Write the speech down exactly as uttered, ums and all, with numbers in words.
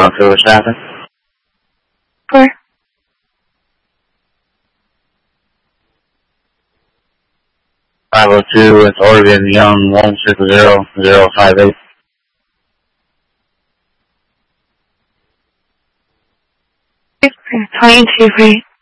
one oh two, what's happening? Four. five oh two, it's Oregon, Young, one six zero zero five eight. Twenty-two, right?